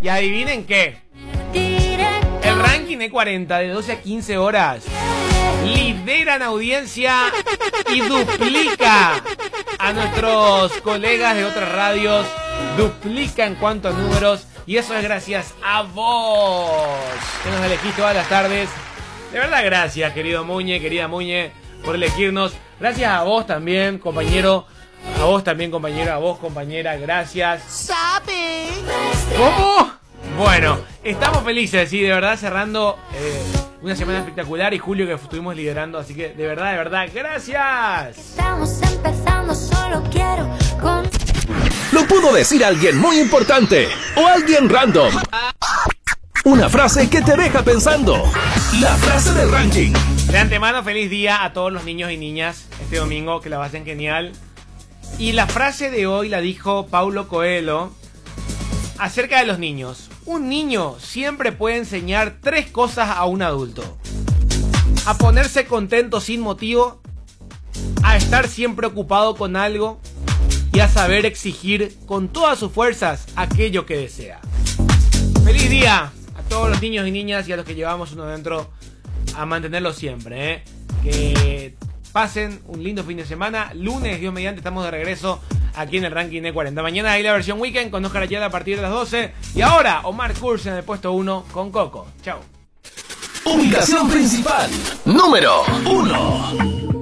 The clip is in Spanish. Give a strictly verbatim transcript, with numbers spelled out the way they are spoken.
Y adivinen qué. El ranking E cuarenta de doce a quince horas lidera en audiencia y duplica a nuestros colegas de otras radios. Duplica en cuanto a números. Y eso es gracias a vos, que nos elegís todas las tardes. De verdad, gracias, querido Muñe, querida Muñe, por elegirnos. Gracias a vos también, compañero. A vos también, compañero. A vos, compañera. Gracias. ¿Sabe? ¿Cómo? Bueno, estamos felices, sí, de verdad, cerrando eh, una semana espectacular y julio que estuvimos liderando, así que de verdad, de verdad, gracias. Estamos empezando, solo quiero con... Lo pudo decir alguien muy importante o alguien random. Una frase que te deja pensando. La frase del ranking. De antemano, feliz día a todos los niños y niñas este domingo, que la pasen genial. Y la frase de hoy la dijo Paulo Coelho acerca de los niños. Un niño siempre puede enseñar tres cosas a un adulto: a ponerse contento sin motivo, a estar siempre ocupado con algo y a saber exigir con todas sus fuerzas aquello que desea. Feliz día a todos los niños y niñas y a los que llevamos uno dentro, a mantenerlo siempre, ¿eh? Que pasen un lindo fin de semana. Lunes, Dios mediante, estamos de regreso aquí en el ranking E cuarenta. Mañana hay la versión weekend con Oscar Ayala a partir de las doce. Y ahora Omar Kurz en el puesto uno con Coco. Chao. Ubicación principal. Número uno.